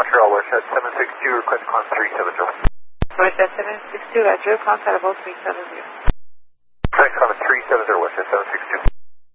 Montreal, Westjet 762, request climb 370. Westjet 762, Roger, climb Saddle 370. Request climb 370, Westjet 762.